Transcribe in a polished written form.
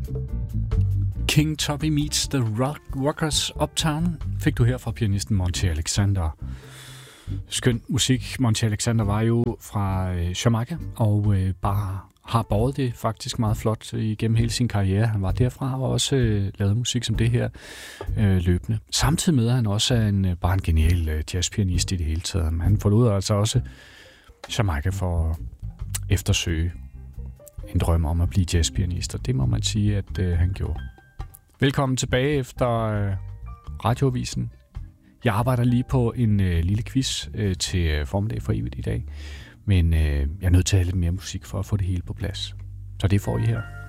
King Tubby Meets the Rockers Uptown fik du her fra pianisten Monty Alexander. Skøn musik. Monty Alexander var jo fra Jamaica og bare har båret det faktisk meget flot igennem hele sin karriere. Han var derfra og også lavet musik som det her løbende. Samtidig med, at han også er bare en genial jazzpianist i det hele taget. Han forlod altså også Jamaica for at eftersøge en drøm om at blive jazzpianist, og det må man sige, at han gjorde. Velkommen tilbage efter Radioavisen. Jeg arbejder lige på en lille quiz til formiddag for evigt i dag, men jeg er nødt til at have lidt mere musik for at få det hele på plads. Så det får I her.